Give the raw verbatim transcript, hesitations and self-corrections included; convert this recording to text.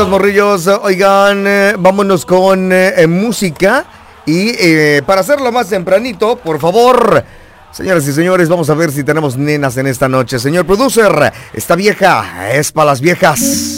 Vientos, morrillos. Oigan, eh, vámonos con eh, música. Y eh, para hacerlo más tempranito, por favor, señoras y señores, vamos a ver si tenemos nenas en esta noche. Señor producer, esta vieja es para las viejas.